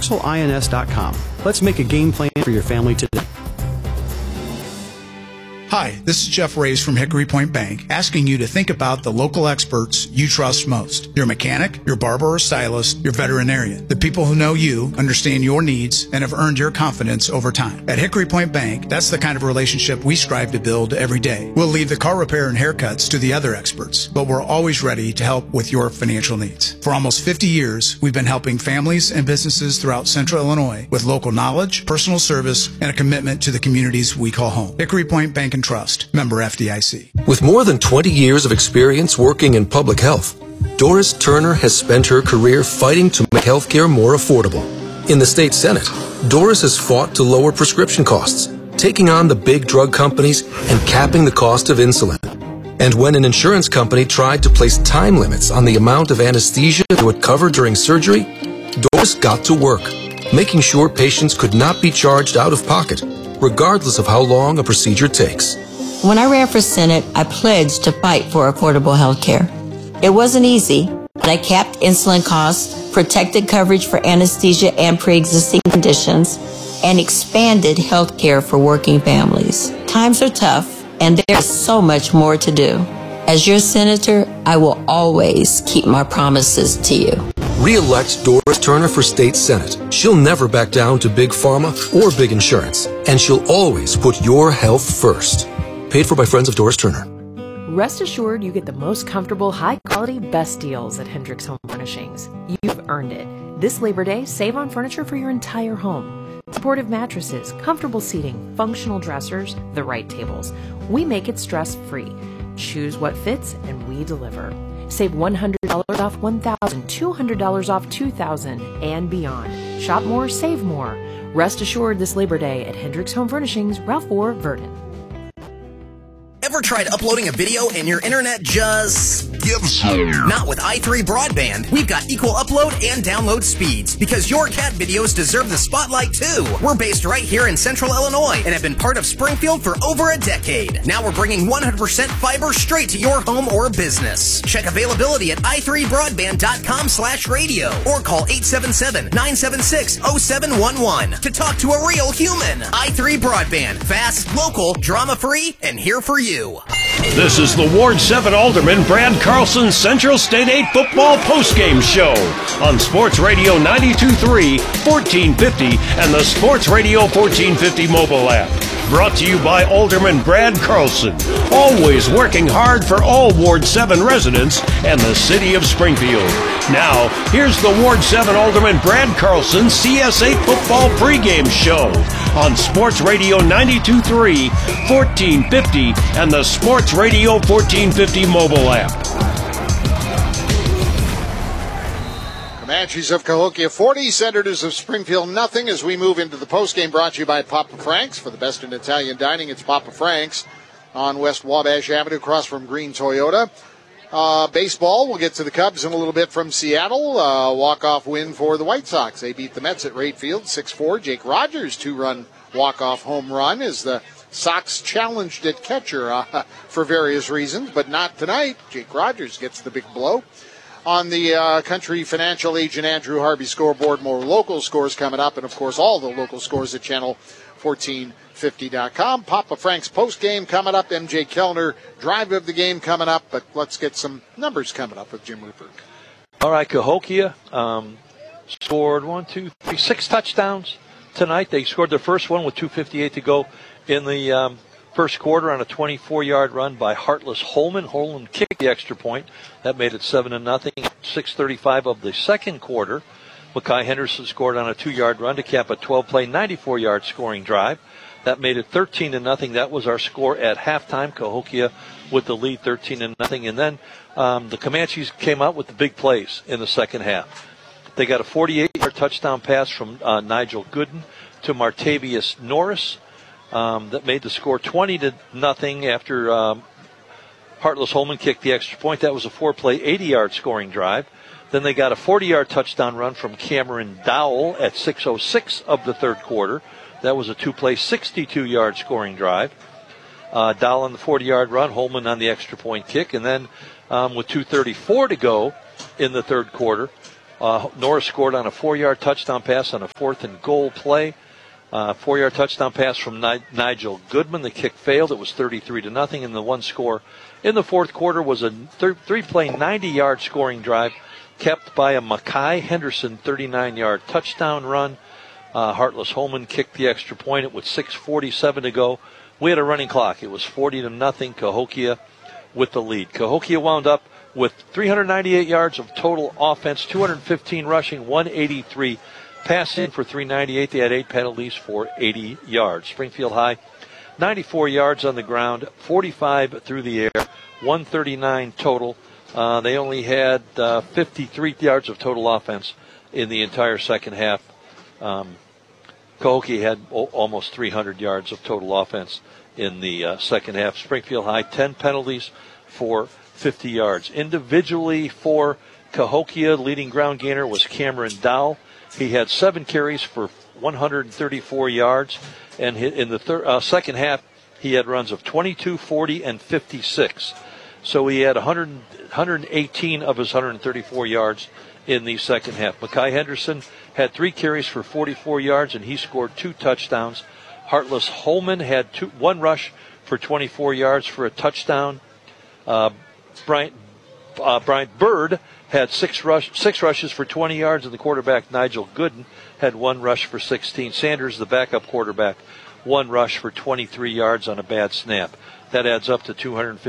VoxelINS.com. Let's make a game plan for your family today. Hi, this is Jeff Reyes from Hickory Point Bank, asking you to think about the local experts you trust most. Your mechanic, your barber or stylist, your veterinarian. The people who know you, understand your needs, and have earned your confidence over time. At Hickory Point Bank, that's the kind of relationship we strive to build every day. We'll leave the car repair and haircuts to the other experts, but we're always ready to help with your financial needs. For almost 50 years, we've been helping families and businesses throughout Central Illinois with local knowledge, personal service, and a commitment to the communities we call home. Hickory Point Bank and Trust, member FDIC. With more than 20 years of experience working in public health, Doris Turner has spent her career fighting to make healthcare more affordable. In the state Senate, Doris has fought to lower prescription costs, taking on the big drug companies and capping the cost of insulin. And when an insurance company tried to place time limits on the amount of anesthesia it would cover during surgery, Doris got to work, making sure patients could not be charged out of pocket, regardless of how long a procedure takes. When I ran for Senate, I pledged to fight for affordable health care. It wasn't easy, but I capped insulin costs, protected coverage for anesthesia and pre-existing conditions, and expanded health care for working families. Times are tough, and there is so much more to do. As your senator, I will always keep my promises to you. Re-elect Doris Turner for State Senate. She'll never back down to big pharma or big insurance, and she'll always put your health first. Paid for by Friends of Doris Turner. Rest assured you get the most comfortable, high-quality, best deals at Hendricks Home Furnishings. You've earned it. This Labor Day, save on furniture for your entire home. Supportive mattresses, comfortable seating, functional dressers, the right tables. We make it stress-free. Choose what fits, and we deliver. Save $100 off $1,000, $200 off $2,000, and beyond. Shop more, save more. Rest assured this Labor Day at Hendricks Home Furnishings, Ralph Orr, Verdon. Ever tried uploading a video and your internet just gives up? Not with i3 Broadband. We've got equal upload and download speeds because your cat videos deserve the spotlight too. We're based right here in Central Illinois and have been part of Springfield for over a decade. Now we're bringing 100% fiber straight to your home or business. Check availability at i3broadband.com/radio or call 877-976-0711 to talk to a real human. i3 Broadband. Fast, local, drama-free, and here for you. This is the Ward 7 Alderman Brad Carlson Central State 8 football postgame show on Sports Radio 92.3, 1450, and the Sports Radio 1450 mobile app. Brought to you by Alderman Brad Carlson, always working hard for all Ward 7 residents and the city of Springfield. Now, here's the Ward 7 Alderman Brad Carlson CS8 football pregame show on Sports Radio 92.3, 1450, and the Sports Radio 1450 mobile app. Comanches of Cahokia 40, Senators of Springfield nothing as we move into the postgame brought to you by Papa Frank's. For the best in Italian dining, it's Papa Frank's on West Wabash Avenue across from Green Toyota. Baseball, we'll get to the Cubs in a little bit from Seattle. Walk-off win for the White Sox. They beat the Mets at Rate Field 6-4. Jake Rogers' two-run walk-off home run as the Sox challenged at catcher for various reasons, but not tonight. Jake Rogers gets the big blow. On the Country Financial Agent Andrew Harvey scoreboard, more local scores coming up, and, of course, all the local scores at channel1450.com. Papa Frank's postgame coming up. MJ Kellner, drive of the game coming up, but let's get some numbers coming up with Jim Rupert. All right, Cahokia scored 6 touchdowns tonight. They scored their first one with 2:58 to go in the first quarter on a 24-yard run by Heartless Holman. Holman kicked the extra point. That made it 7-0. 6:35 of the second quarter. Makai Henderson scored on a 2-yard run to cap a 12-play, 94-yard scoring drive. That made it 13-0. That was our score at halftime. Cahokia with the lead, 13-0. And then the Comanches came out with the big plays in the second half. They got a 48-yard touchdown pass from Nigel Gooden to Martavius Norris. That made the score 20-0 after Heartless Holman kicked the extra point. That was a 4-play, 80-yard scoring drive. Then they got a 40-yard touchdown run from Cameron Dowell at 6:06 of the third quarter. That was a 2-play, 62-yard scoring drive. Dowell on the 40-yard run, Holman on the extra point kick. And then with 2:34 to go in the third quarter, Norris scored on a 4-yard touchdown pass on a 4th and goal play. 4-yard touchdown pass from Nigel Goodman. The kick failed. It was 33-0, and the one score in the fourth quarter was a 3-play, 90-yard scoring drive kept by a Mekhi Henderson 39-yard touchdown run. Heartless Holman kicked the extra point with 6:47 to go. We had a running clock. It was 40-0, Cahokia with the lead. Cahokia wound up with 398 yards of total offense, 215 rushing, 183 passing for 398. They had 8 penalties for 80 yards. Springfield High, 94 yards on the ground, 45 through the air, 139 total. They only had 53 yards of total offense in the entire second half. Cahokia had almost 300 yards of total offense in the second half. Springfield High, 10 penalties for 50 yards. Individually for Cahokia, leading ground gainer was Cameron Dowell. He had 7 carries for 134 yards, and in the second half, he had runs of 22, 40, and 56. So he had 118 of his 134 yards in the second half. Mekhi Henderson had 3 carries for 44 yards, and he scored 2 touchdowns. Heartless Holman had 1 rush for 24 yards for a touchdown. Bryant Bird had 6 rushes for 20 yards, and the quarterback, Nigel Gooden, had 1 rush for 16. Sanders, the backup quarterback, 1 rush for 23 yards on a bad snap. That adds up to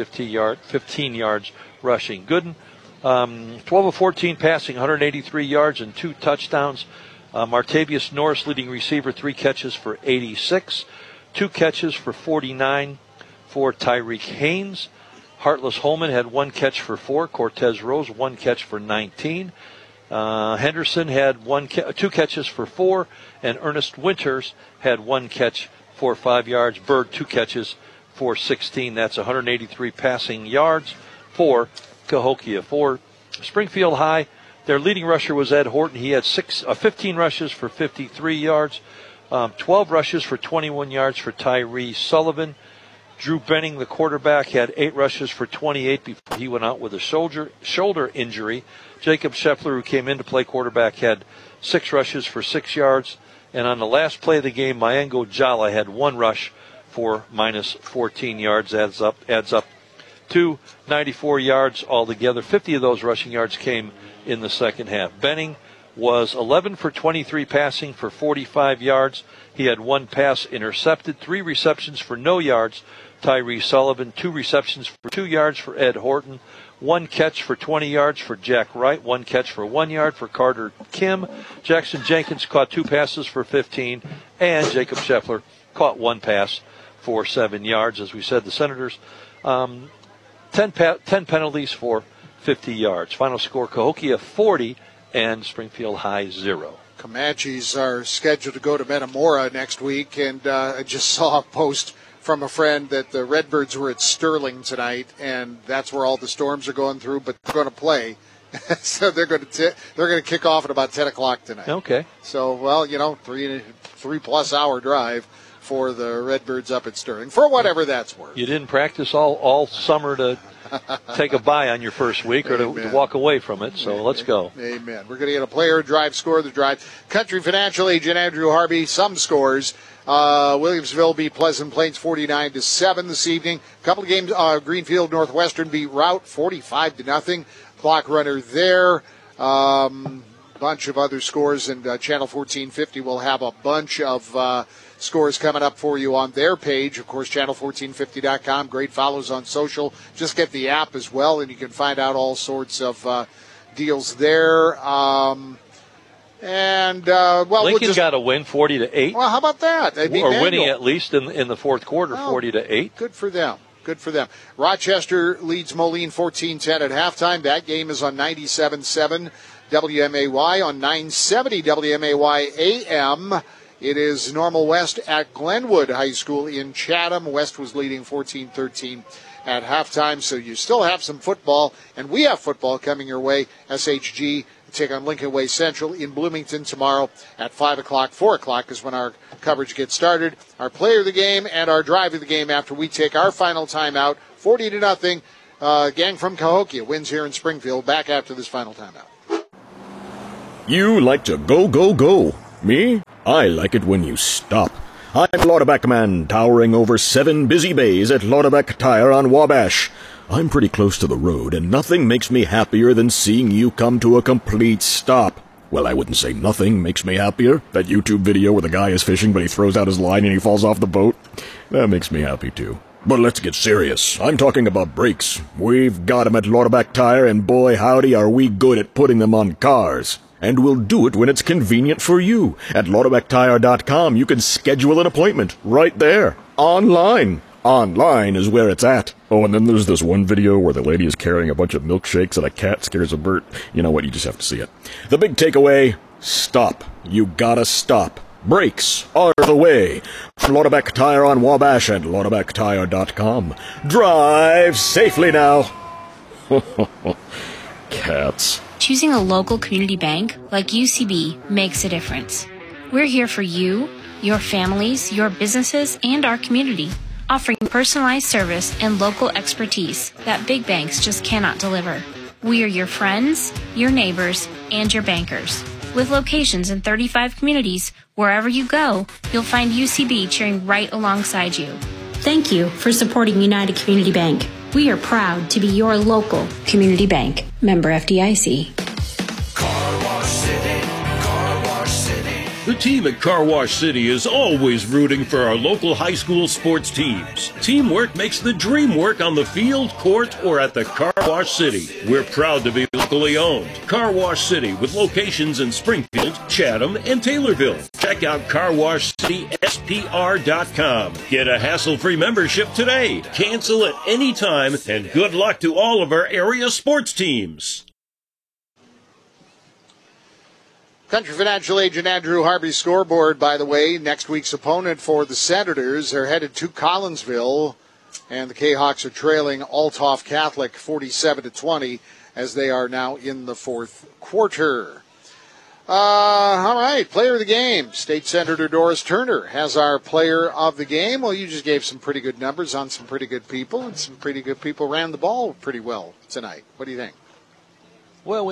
15 yards rushing. Gooden, 12 of 14 passing, 183 yards and 2 touchdowns. Martavius Norris, leading receiver, 3 catches for 86. 2 catches for 49 for Tyreek Haynes. Heartless Holman had 1 catch for 4. Cortez Rose, 1 catch for 19. Henderson had 2 catches for 4. And Ernest Winters had 1 catch for 5 yards. Bird, 2 catches for 16. That's 183 passing yards for Cahokia. For Springfield High, their leading rusher was Ed Horton. He had 15 rushes for 53 yards. 12 rushes for 21 yards for Tyree Sullivan. Drew Benning, the quarterback, had 8 rushes for 28 before he went out with a shoulder injury. Jacob Scheffler, who came in to play quarterback, had 6 rushes for 6 yards. And on the last play of the game, Mayango Jala had 1 rush for minus 14 yards. Adds up to 94 yards altogether. 50 of those rushing yards came in the second half. Benning was 11 for 23 passing for 45 yards. He had 1 pass intercepted, 3 receptions for no yards. Tyree Sullivan, 2 receptions for 2 yards for Ed Horton, 1 catch for 20 yards for Jack Wright, 1 catch for 1 yard for Carter Kim. Jackson Jenkins caught 2 passes for 15, and Jacob Scheffler caught 1 pass for 7 yards. As we said, the Senators, 10 penalties for 50 yards. Final score, Cahokia 40 and Springfield High 0. Comanches are scheduled to go to Metamora next week, and I just saw a post from a friend that the Redbirds were at Sterling tonight, and that's where all the storms are going through, but they're going to play. So they're going to kick off at about 10 o'clock tonight. Okay. So, well, 3+ hour drive for the Redbirds up at Sterling, for whatever that's worth. You didn't practice all summer to take a bye on your first week or to walk away from it, so let's go. Amen. We're going to get a player drive, score of the drive. Country Financial agent Andrew Harvey, some scores. Williamsville beat Pleasant Plains 49-7 this evening. A couple of games, Greenfield Northwestern beat Route 45-0. Clock runner there. Bunch of other scores, and Channel 1450 will have a bunch of scores coming up for you on their page. Of course, channel1450.com. Great follows on social. Just get the app as well, and you can find out all sorts of deals there. Lincoln got a win, 40-8. Well, how about that? Or winning at least in the fourth quarter, 40-8. Good for them. Good for them. Rochester leads Moline 14-10 at halftime. That game is on 97.7 WMAY, on 970 WMAY AM. It is Normal West at Glenwood High School in Chatham. West was leading 14-13 at halftime, so you still have some football, and we have football coming your way. SHG take on Lincoln Way Central in Bloomington tomorrow at 5 o'clock. 4 o'clock is when our coverage gets started. Our player of the game and our drive of the game after we take our final timeout, 40-0. Gang from Cahokia wins here in Springfield. Back after this final timeout. You like to go, go, go. Me? I like it when you stop. I'm Lauterbach Man, towering over 7 busy bays at Lauterbach Tire on Wabash. I'm pretty close to the road, and nothing makes me happier than seeing you come to a complete stop. Well, I wouldn't say nothing makes me happier. That YouTube video where the guy is fishing, but he throws out his line and he falls off the boat. That makes me happy, too. But let's get serious. I'm talking about brakes. We've got 'em at Lauterbach Tire, and boy howdy are we good at putting them on cars. And we'll do it when it's convenient for you. At LauterbachTire.com, you can schedule an appointment right there, online. Online is where it's at. Oh, and then there's this one video where the lady is carrying a bunch of milkshakes and a cat scares a bird. You know what? You just have to see it. The big takeaway, stop. You gotta stop. Brakes are the way. From Lauterbach Tire on Wabash and LauterbachTire.com. Drive safely now. Cats. Choosing a local community bank like UCB makes a difference. We're here for you, your families, your businesses, and our community, offering personalized service and local expertise that big banks just cannot deliver. We are your friends, your neighbors, and your bankers. With locations in 35 communities, wherever you go, you'll find UCB cheering right alongside you. Thank you for supporting United Community Bank. We are proud to be your local community bank. Member FDIC. The team at Car Wash City is always rooting for our local high school sports teams. Teamwork makes the dream work on the field, court, or at the Car Wash City. We're proud to be locally owned. Car Wash City with locations in Springfield, Chatham, and Taylorville. Check out CarWashCitySPR.com. Get a hassle-free membership today. Cancel at any time, and good luck to all of our area sports teams. Country Financial agent Andrew Harvey's scoreboard, by the way, next week's opponent for the Senators. They're headed to Collinsville, and the K-Hawks are trailing Althoff Catholic 47-20 as they are now in the fourth quarter. All right, player of the game. State Senator Doris Turner has our player of the game. Well, you just gave some pretty good numbers on some pretty good people, and some pretty good people ran the ball pretty well tonight. What do you think? Well,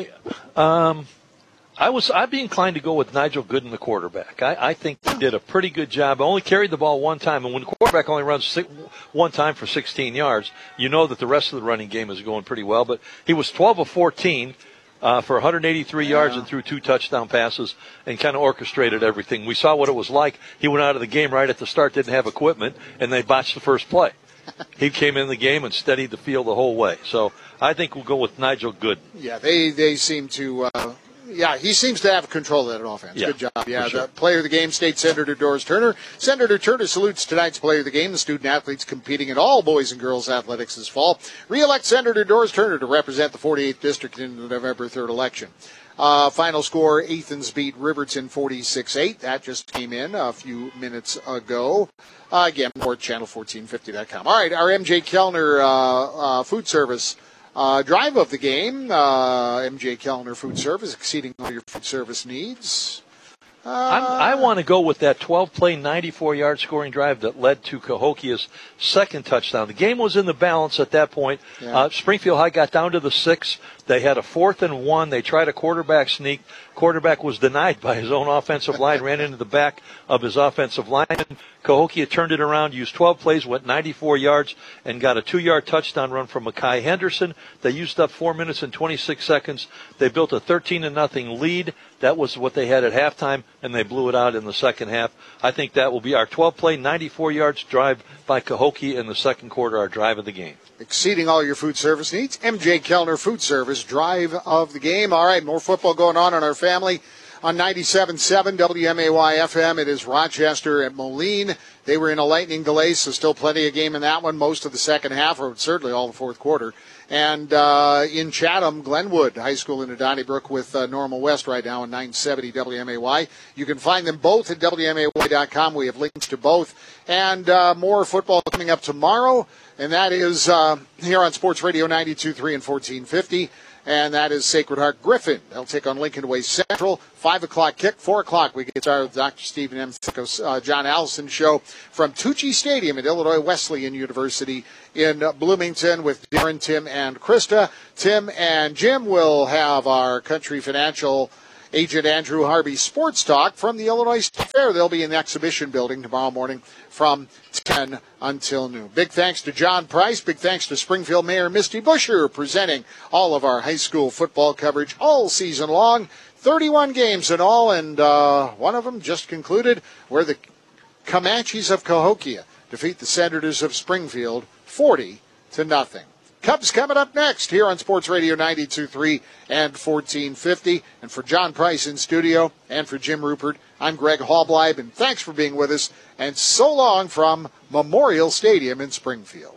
I'd be inclined to go with Nigel Gooden, the quarterback. I think he did a pretty good job. Only carried the ball one time, and when the quarterback only runs one time for 16 yards, you know that the rest of the running game is going pretty well. But he was 12 of 14 for 183 yards and threw 2 touchdown passes and kind of orchestrated everything. We saw what it was like. He went out of the game right at the start, didn't have equipment, and they botched the first play. He came in the game and steadied the field the whole way. So I think we'll go with Nigel Gooden. Yeah, they seem to yeah, he seems to have control of that offense. Yeah, good job. Yeah, sure. The player of the game, State Senator Doris Turner. Senator Turner salutes tonight's player of the game, the student athletes competing in all boys and girls athletics this fall. Re-elect Senator Doris Turner to represent the 48th District in the November 3rd election. Final score, Athens beat Riverton 46-8. That just came in a few minutes ago. Again, more at channel1450.com. All right, our MJ Kellner food service drive of the game. MJ Kellner Food Service, exceeding all your food service needs. I want to go with that 12-play, 94-yard scoring drive that led to Cahokia's second touchdown. The game was in the balance at that point. Yeah. Springfield High got down to the 6. They had a 4th and 1. They tried a quarterback sneak. Quarterback was denied by his own offensive line, ran into the back of his offensive lineman. Cahokia turned it around, used 12 plays, went 94 yards, and got a 2-yard touchdown run from Makai Henderson. They used up 4 minutes and 26 seconds. They built a 13-0 lead. That was what they had at halftime, and they blew it out in the second half. I think that will be our 12-play, 94 yards drive by Cahokia in the second quarter, our drive of the game. Exceeding all your food service needs. MJ Kellner Food Service, drive of the game. All right, more football going on in our family. On 97.7 WMAY FM, it is Rochester at Moline. They were in a lightning delay, so still plenty of game in that one, most of the second half, or certainly all the fourth quarter. And in Chatham, Glenwood High School in Donnybrook with Normal West right now on 970 WMAY. You can find them both at WMAY.com. We have links to both. And more football coming up tomorrow, and that is here on Sports Radio 92.3 and 1450. And that is Sacred Heart Griffin. They'll take on Lincoln Way Central. 5 o'clock kick. 4 o'clock we get started with Dr. Stephen M. Thicko's John Allison show from Tucci Stadium at Illinois Wesleyan University in Bloomington with Darren, Tim, and Krista. Tim and Jim will have our Country Financial Agent Andrew Harvey Sports Talk from the Illinois State Fair. They'll be in the exhibition building tomorrow morning from 10 until noon. Big thanks to John Price. Big thanks to Springfield Mayor Misty Buscher presenting all of our high school football coverage all season long. 31 games in all, and one of them just concluded where the Comanches of Cahokia defeat the Senators of Springfield 40-0. Cubs coming up next here on Sports Radio 92.3 and 1450. And for John Price in studio and for Jim Rupert, I'm Greg Hallbleib, and thanks for being with us. And so long from Memorial Stadium in Springfield.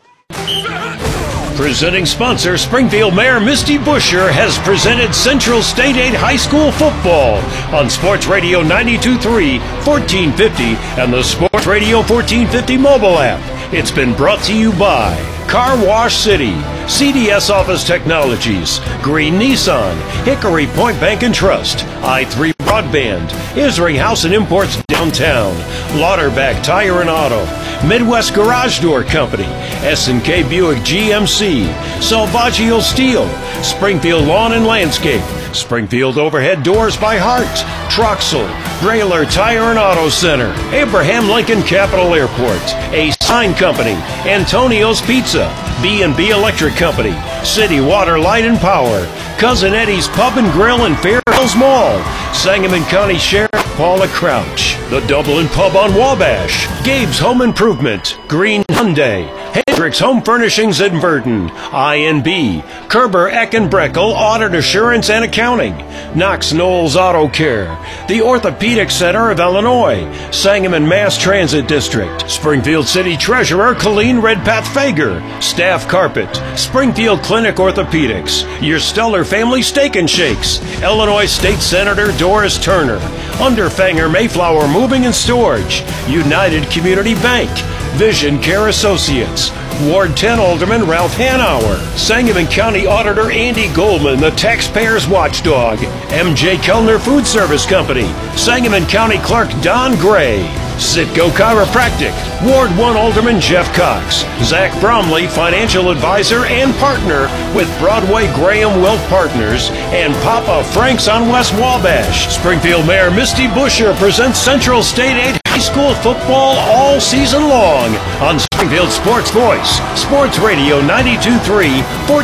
Presenting sponsor, Springfield Mayor Misty Buscher has presented Central State 8 High School football on Sports Radio 92.3, 1450, and the Sports Radio 1450 mobile app. It's been brought to you by Car Wash City, CDS Office Technologies, Green Nissan, Hickory Point Bank and Trust, I3 Broadband, Isring House and Imports Downtown, Lauterbach Tire and Auto, Midwest Garage Door Company, S&K Buick GMC, Salvaggio Steel, Springfield Lawn and Landscape, Springfield Overhead Doors by Hart, Troxel, Grayler Tire and Auto Center, Abraham Lincoln Capital Airport, A Sign Company, Antonio's Pizza, B&B Electric Company, City Water Light and Power, Cousin Eddie's Pub and Grill in Fair Hills Mall, Sangamon County Sheriff Paula Crouch, The Dublin Pub on Wabash, Gabe's Home Improvement, Green Hyundai, Hendricks Home Furnishings in Verdon, INB, Kerber Eckenbreckel Audit Assurance and Accounting, Knox Knowles Auto Care, the Orthopedic Center of Illinois, Sangamon Mass Transit District, Springfield City Treasurer Colleen Redpath Fager, Staff Carpet, Springfield Clinic Orthopedics, Your Stellar Family Steak and Shakes, Illinois State Senator Doris Turner, Underfanger Mayflower Moving and Storage, United Community Bank, Vision Care Associates, Ward 10 Alderman Ralph Hanauer, Sangamon County Auditor Andy Goldman, the Taxpayers Watchdog, MJ Kellner Food Service Company, Sangamon County Clerk Don Gray, Sitco Chiropractic, Ward 1 Alderman Jeff Cox, Zach Bromley, Financial Advisor and Partner with Broadway Graham Wealth Partners, and Papa Frank's on West Wabash. Springfield Mayor Misty Buscher presents Central State 8 High School football all season long on Springfield Sports Voice, Sports Radio 92.3,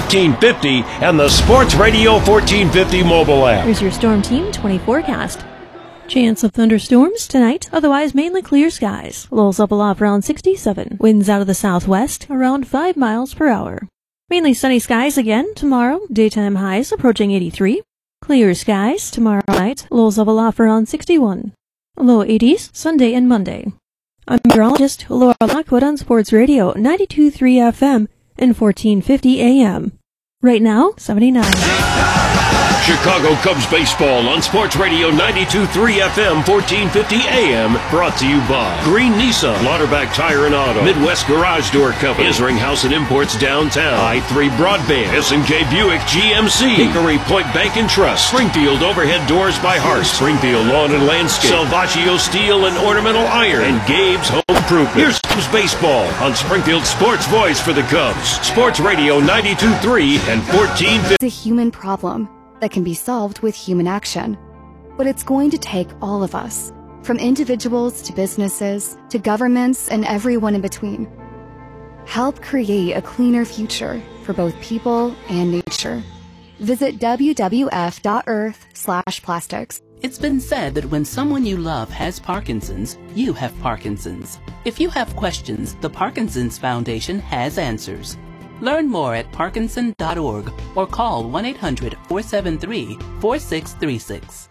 1450, and the Sports Radio 1450 mobile app. Here's your Storm Team 20 forecast. Chance of thunderstorms tonight, otherwise mainly clear skies. Lows up aloft around 67. Winds out of the southwest around 5 miles per hour. Mainly sunny skies again tomorrow. Daytime highs approaching 83. Clear skies tomorrow night. Lows up aloft around 61. Low 80s Sunday and Monday. I'm meteorologist Laura Lockwood on Sports Radio 92.3 FM and 1450 AM. Right now, 79. Chicago Cubs baseball on Sports Radio 92.3 FM, 1450 AM. Brought to you by Green Nissan, Lauterbach Tire and Auto, Midwest Garage Door Company, Isring House and Imports Downtown, I3 Broadband, S&K Buick GMC, Hickory Point Bank and Trust, Springfield Overhead Doors by Hart, Springfield Lawn and Landscape, Salvaggio Steel and Ornamental Iron, and Gabe's Home Improvement. Here's Cubs baseball on Springfield Sports Voice for the Cubs. Sports Radio 92.3 and 1450. It's a human problem that can be solved with human action. But it's going to take all of us, from individuals to businesses to governments and everyone in between. Help create a cleaner future for both people and nature. Visit wwf.earth/plastics. It's been said that when someone you love has Parkinson's, you have Parkinson's. If you have questions, the Parkinson's Foundation has answers. Learn more at parkinson.org or call 1-800-473-4636.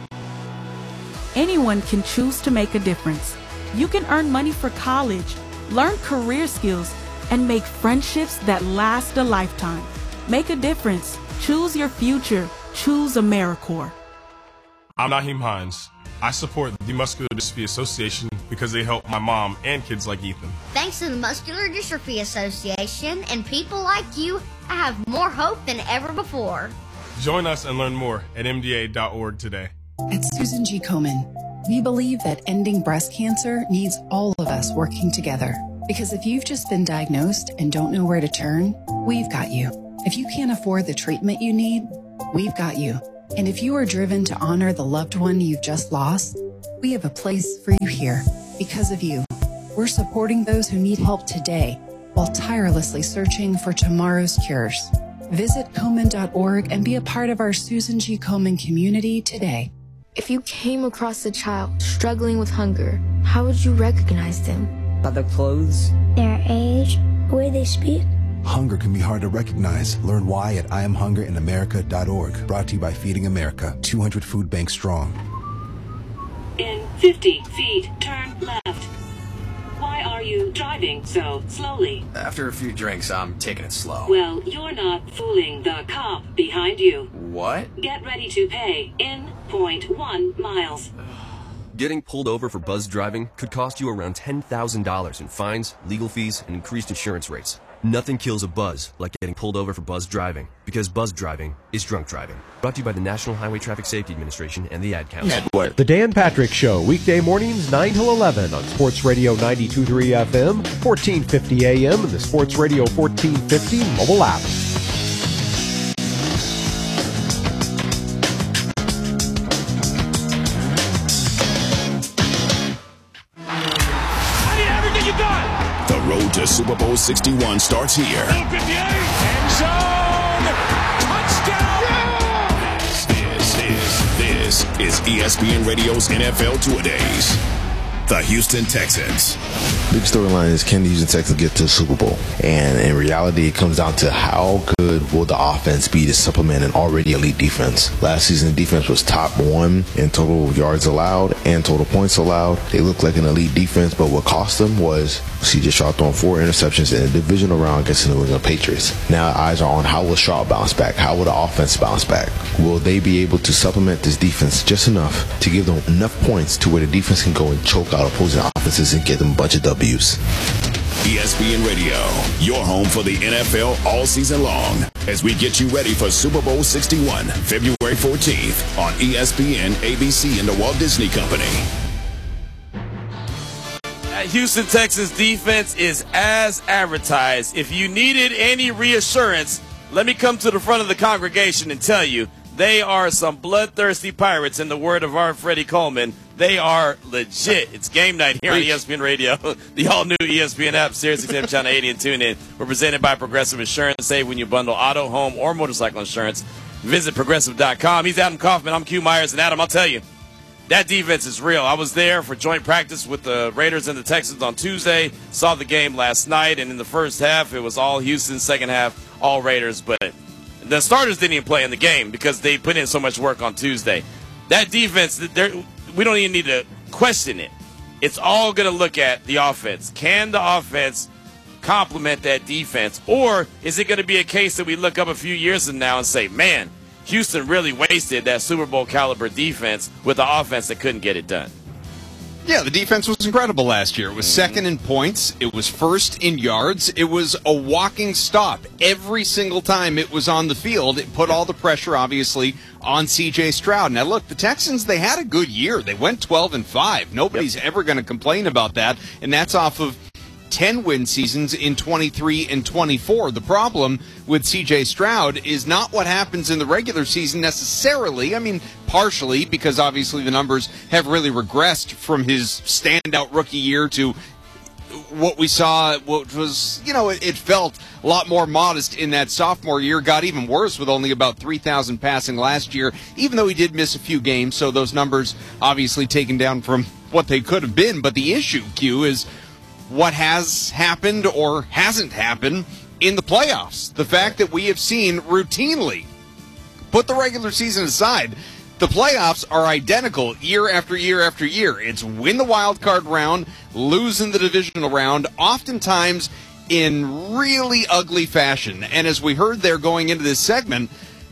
Anyone can choose to make a difference. You can earn money for college, learn career skills, and make friendships that last a lifetime. Make a difference. Choose your future. Choose AmeriCorps. I'm Naheem Hines. I support the Muscular Dystrophy Association because they help my mom and kids like Ethan. Thanks to the Muscular Dystrophy Association and people like you, I have more hope than ever before. Join us and learn more at MDA.org today. At Susan G. Komen, we believe that ending breast cancer needs all of us working together. Because if you've just been diagnosed and don't know where to turn, we've got you. If you can't afford the treatment you need, we've got you. And if you are driven to honor the loved one you've just lost, we have a place for you here. Because of you, we're supporting those who need help today while tirelessly searching for tomorrow's cures. Visit Komen.org and be a part of our Susan G. Komen community today. If you came across a child struggling with hunger, how would you recognize them? By their clothes, their age, the way they speak. Hunger can be hard to recognize. Learn why at IamHungerInAmerica.org. Brought to you by Feeding America, 200 food banks strong. In 50 feet, turn left. Why are you driving so slowly? After a few drinks, I'm taking it slow. Well, you're not fooling the cop behind you. What? Get ready to pay in 0.1 miles. Getting pulled over for buzz driving could cost you around $10,000 in fines, legal fees, and increased insurance rates. Nothing kills a buzz like getting pulled over for buzz driving, because buzz driving is drunk driving. Brought to you by the National Highway Traffic Safety Administration and the Ad Council. The Dan Patrick Show, weekday mornings 9 till 11 on Sports Radio 92.3 FM, 1450 AM, and the Sports Radio 1450 mobile app. Road to Super Bowl 61 starts here. End zone! Touchdown! This is ESPN Radio's NFL Two Days. The Houston Texans. Big storyline is, can the Houston Texans get to the Super Bowl? And in reality, it comes down to how good will the offense be to supplement an already elite defense. Last season, the defense was top 1 in total yards allowed and total points allowed. They looked like an elite defense, but what cost them was C.J. Stroud throwing 4 interceptions in a divisional round against the New England Patriots. Now eyes are on how will Stroud bounce back? How will the offense bounce back? Will they be able to supplement this defense just enough to give them enough points to where the defense can go and choke out opposing offenses and get them a bunch of W's? ESPN Radio, your home for the NFL all season long, as we get you ready for Super Bowl 61, February 14th on ESPN, ABC, and the Walt Disney Company. Houston Texans defense is as advertised. If you needed any reassurance, let me come to the front of the congregation and tell you, they are some bloodthirsty pirates, in the word of our Freddie Coleman. They are legit. It's game night here on ESPN Radio, the all-new ESPN app, SiriusXM Channel 80, and TuneIn. We're presented by Progressive Insurance. Save when you bundle auto, home, or motorcycle insurance. Visit Progressive.com. He's Adam Kaufman. I'm Q Myers. And Adam, I'll tell you, that defense is real. I was there for joint practice with the Raiders and the Texans on Tuesday. Saw the game last night, and in the first half, it was all Houston. Second half, all Raiders. But the starters didn't even play in the game because they put in so much work on Tuesday. That defense, we don't even need to question it. It's all going to look at the offense. Can the offense complement that defense? Or is it going to be a case that we look up a few years from now and say, man, Houston really wasted that Super Bowl caliber defense with an offense that couldn't get it done? Yeah, the defense was incredible last year. It was second in points. It was first in yards. It was a walking stop. Every single time it was on the field, it put all the pressure, obviously, on C.J. Stroud. Now, look, the Texans, they had a good year. They went 12-5. Nobody's ever going to complain about that, and that's off of 10-win seasons in 23 and 24. The problem with C.J. Stroud is not what happens in the regular season necessarily. I mean, partially, because obviously the numbers have really regressed from his standout rookie year to what we saw, what was, it felt a lot more modest in that sophomore year. Got even worse with only about 3,000 passing last year, even though he did miss a few games, so those numbers obviously taken down from what they could have been. But the issue, Q, is what has happened or hasn't happened in the playoffs. The fact that we have seen routinely, put the regular season aside, the playoffs are identical year after year after year. It's win the wild card round, lose in the divisional round, oftentimes in really ugly fashion. And as we heard there going into this segment,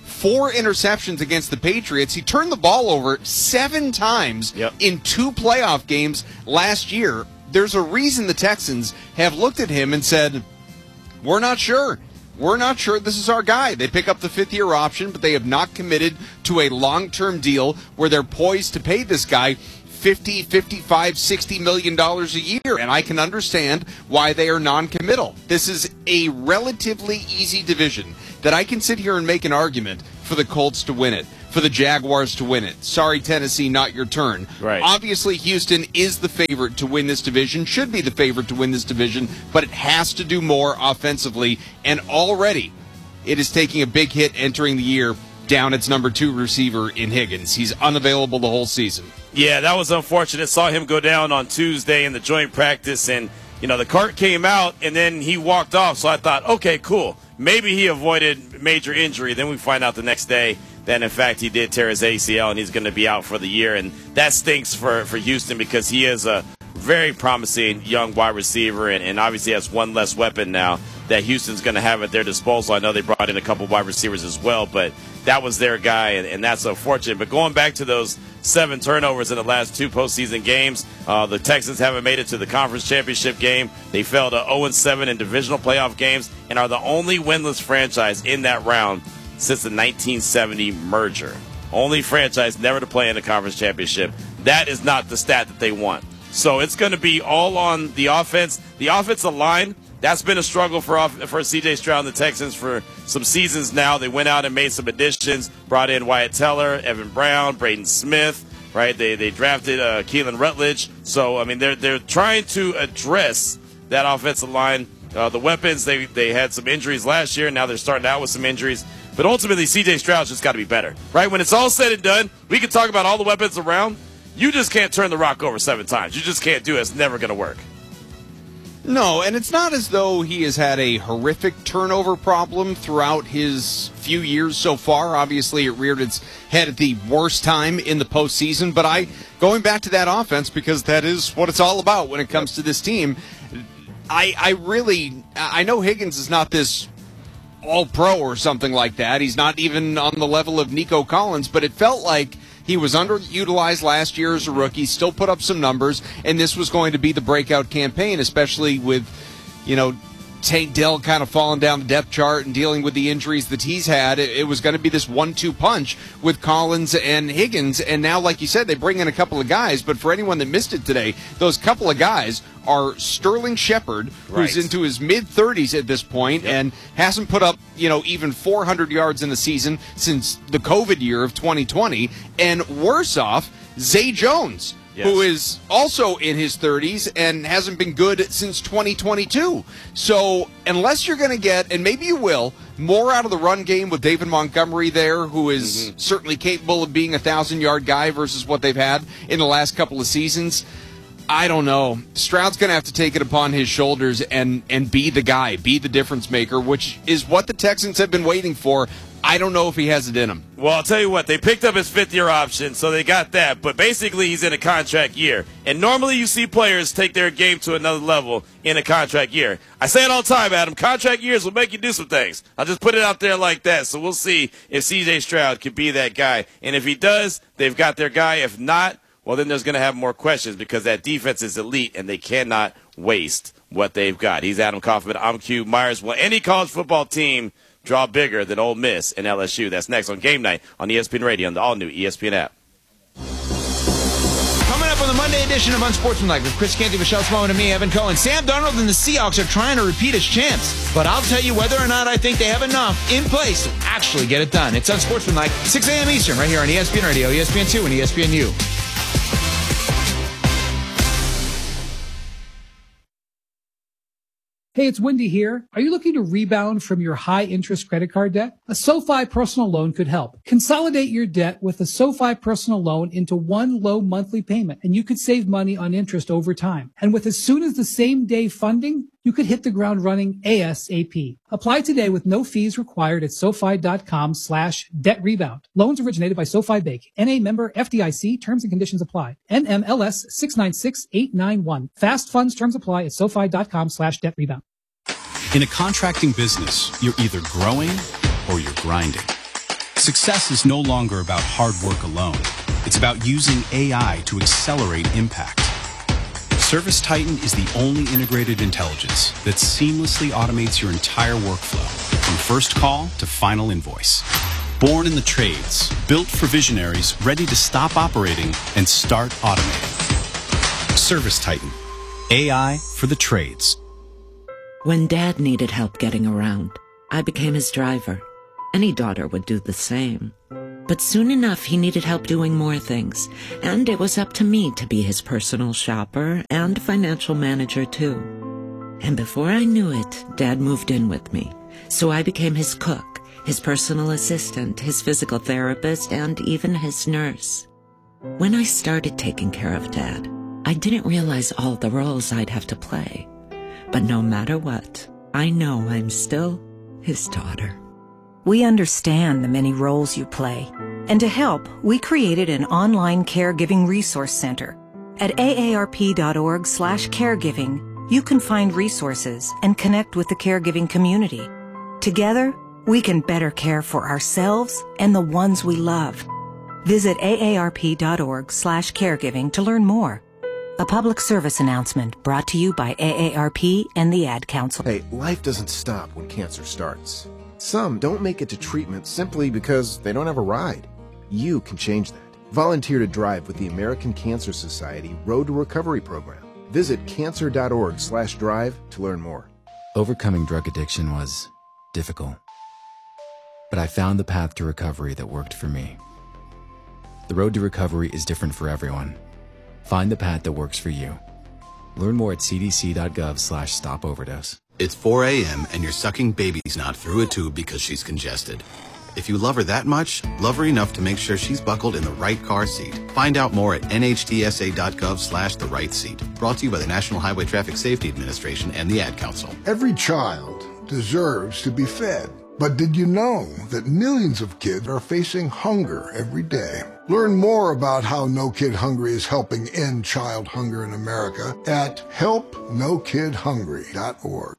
4 interceptions against the Patriots. He turned the ball over 7 times in 2 playoff games last year. There's a reason the Texans have looked at him and said, we're not sure. We're not sure this is our guy. They pick up the 5th-year option, but they have not committed to a long-term deal where they're poised to pay this guy $50, $55, $60 million a year. And I can understand why they are non-committal. This is a relatively easy division that I can sit here and make an argument for the Colts to win it, for the Jaguars to win it. Sorry, Tennessee, not your turn. Right. Obviously, Houston is the favorite to win this division, should be the favorite to win this division, but it has to do more offensively, and already it is taking a big hit entering the year down its number 2 receiver in Higgins. He's unavailable the whole season. Yeah, that was unfortunate. Saw him go down on Tuesday in the joint practice, and the cart came out, and then he walked off. So I thought, okay, cool. Maybe he avoided major injury. Then we find out the next day that, in fact, he did tear his ACL, and he's going to be out for the year. And that stinks for Houston because he is a very promising young wide receiver and obviously has one less weapon now that Houston's going to have at their disposal. I know they brought in a couple wide receivers as well, but that was their guy, and that's unfortunate. But going back to those 7 turnovers in the last 2 postseason games, the Texans haven't made it to the conference championship game. They fell to 0-7 in divisional playoff games and are the only winless franchise in that round since the 1970 merger. Only franchise never to play in the conference championship. That is not the stat that they want. So it's going to be all on the offense. The offensive line, that's been a struggle for C.J. Stroud and the Texans for some seasons now. They went out and made some additions, brought in Wyatt Teller, Evan Brown, Braden Smith, right? They drafted Keelan Rutledge. So, I mean, they're trying to address that offensive line. The weapons, they had some injuries last year. Now they're starting out with some injuries. But ultimately, C.J. Stroud's just got to be better, right? When it's all said and done, we can talk about all the weapons around. You just can't turn the rock over 7 times. You just can't do it. It's never going to work. No, and it's not as though he has had a horrific turnover problem throughout his few years so far. Obviously, it reared its head at the worst time in the postseason. But going back to that offense, because that is what it's all about when it comes to this team, I know Higgins is not this all-pro or something like that. He's not even on the level of Nico Collins, but it felt like he was underutilized last year as a rookie, still put up some numbers, and this was going to be the breakout campaign, especially with, Tank Dell kind of falling down the depth chart and dealing with the injuries that he's had. It was going to be this 1-2 punch with Collins and Higgins, and now, like you said, they bring in a couple of guys, but for anyone that missed it today, those couple of guys are Sterling Shepard, who's into his mid-30s at this point and hasn't put up, even 400 yards in the season since the COVID year of 2020, and worse off, Zay Jones, who is also in his 30s and hasn't been good since 2022. So unless you're going to get, and maybe you will, more out of the run game with David Montgomery there, who is certainly capable of being a 1,000-yard guy versus what they've had in the last couple of seasons, I don't know. Stroud's going to have to take it upon his shoulders and be the guy, be the difference maker, which is what the Texans have been waiting for. I don't know if he has it in him. Well, I'll tell you what, they picked up his 5th-year option, so they got that. But basically, he's in a contract year. And normally you see players take their game to another level in a contract year. I say it all the time, Adam. Contract years will make you do some things. I'll just put it out there like that. So we'll see if C.J. Stroud can be that guy. And if he does, they've got their guy. If not, well, then there's going to have more questions because that defense is elite, and they cannot waste what they've got. He's Adam Kaufman. I'm Q Myers. Will any college football team draw bigger than Ole Miss and LSU? That's next on Game Night on ESPN Radio and the all-new ESPN app. Coming up on the Monday edition of Unsportsmanlike with Chris Canty, Michelle Smallman, and me, Evan Cohen. Sam Darnold and the Seahawks are trying to repeat as champs, but I'll tell you whether or not I think they have enough in place to actually get it done. It's Unsportsmanlike, 6 a.m. Eastern, right here on ESPN Radio, ESPN2, and ESPNU. Hey, it's Wendy here. Are you looking to rebound from your high-interest credit card debt? A SoFi personal loan could help. Consolidate your debt with a SoFi personal loan into one low monthly payment, and you could save money on interest over time. And with as soon as the same day funding, you could hit the ground running ASAP. Apply today with no fees required at SoFi.com/debt rebound. Loans originated by SoFi Bank. NA member FDIC. Terms and conditions apply. NMLS 696891. Fast funds terms apply at SoFi.com/debt rebound. In a contracting business, you're either growing or you're grinding. Success is no longer about hard work alone. It's about using AI to accelerate impact. ServiceTitan is the only integrated intelligence that seamlessly automates your entire workflow, from first call to final invoice. Born in the trades, built for visionaries ready to stop operating and start automating. ServiceTitan, AI for the trades. When Dad needed help getting around, I became his driver. Any daughter would do the same. But soon enough, he needed help doing more things, and it was up to me to be his personal shopper and financial manager, too. And before I knew it, Dad moved in with me, so I became his cook, his personal assistant, his physical therapist, and even his nurse. When I started taking care of Dad, I didn't realize all the roles I'd have to play. But no matter what, I know I'm still his daughter. We understand the many roles you play, and to help, we created an online caregiving resource center. At aarp.org/caregiving, you can find resources and connect with the caregiving community. Together, we can better care for ourselves and the ones we love. Visit aarp.org/caregiving to learn more. A public service announcement brought to you by AARP and the Ad Council. Hey, life doesn't stop when cancer starts. Some don't make it to treatment simply because they don't have a ride. You can change that. Volunteer to drive with the American Cancer Society Road to Recovery program. Visit cancer.org/drive to learn more. Overcoming drug addiction was difficult, but I found the path to recovery that worked for me. The road to recovery is different for everyone. Find the path that works for you. Learn more at cdc.gov/stopoverdose. It's 4 a.m. and you're sucking baby snot through a tube because she's congested. If you love her that much, love her enough to make sure she's buckled in the right car seat. Find out more at nhtsa.gov/the right seat. Brought to you by the National Highway Traffic Safety Administration and the Ad Council. Every child deserves to be fed. But did you know that millions of kids are facing hunger every day? Learn more about how No Kid Hungry is helping end child hunger in America at helpnokidhungry.org.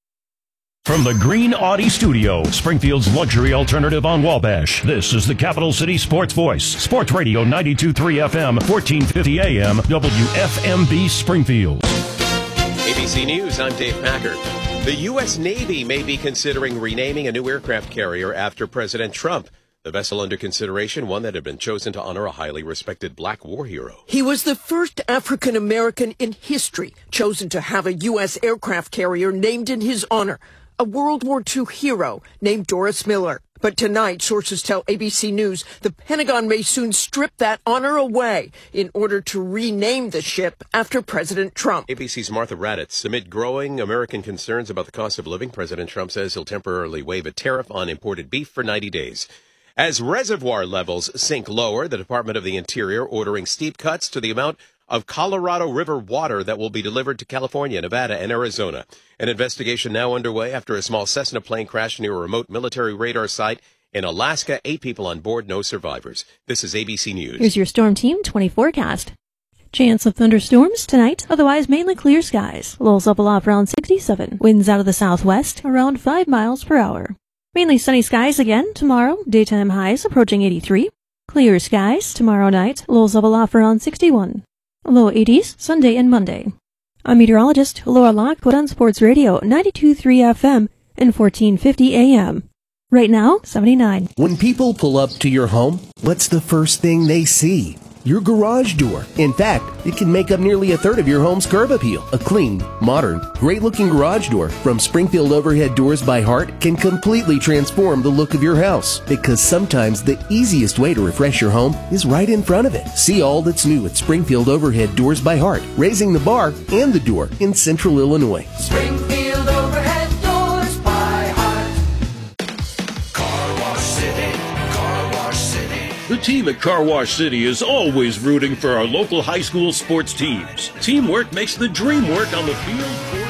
From the Green Audi Studio, Springfield's luxury alternative on Wabash, this is the Capital City Sports Voice. Sports Radio 92.3 FM, 1450 AM, WFMB Springfield. ABC News, I'm Dave Packard. The U.S. Navy may be considering renaming a new aircraft carrier after President Trump. The vessel under consideration, one that had been chosen to honor a highly respected black war hero. He was the first African American in history chosen to have a U.S. aircraft carrier named in his honor, a World War II hero named Doris Miller. But tonight, sources tell ABC News the Pentagon may soon strip that honor away in order to rename the ship after President Trump. ABC's Martha Raddatz. Amid growing American concerns about the cost of living, President Trump says he'll temporarily waive a tariff on imported beef for 90 days. As reservoir levels sink lower, the Department of the Interior ordering steep cuts to the amount of Colorado River water that will be delivered to California, Nevada, and Arizona. An investigation now underway after a small Cessna plane crashed near a remote military radar site in Alaska. 8 people on board, no survivors. This is ABC News. Here's your Storm Team 20 forecast. Chance of thunderstorms tonight, otherwise mainly clear skies. Lows up aloft around 67. Winds out of the southwest around 5 miles per hour. Mainly sunny skies again tomorrow. Daytime highs approaching 83. Clear skies tomorrow night. Lows up aloft around 61. Low 80s Sunday and Monday. I'm meteorologist Laura Lockwood on Sports Radio 92.3 FM and 1450 AM. Right now, 79. When people pull up to your home, what's the first thing they see? Your garage door. In fact, it can make up nearly a third of your home's curb appeal. A clean, modern, great-looking garage door from Springfield Overhead Doors by Heart can completely transform the look of your house. Because sometimes the easiest way to refresh your home is right in front of it. See all that's new at Springfield Overhead Doors by Heart, raising the bar and the door in Central Illinois. Springfield Overhead Doors by Heart. Car Wash City, Car Wash City. The team at Car Wash City is always rooting for our local high school sports teams. Teamwork makes the dream work on the field.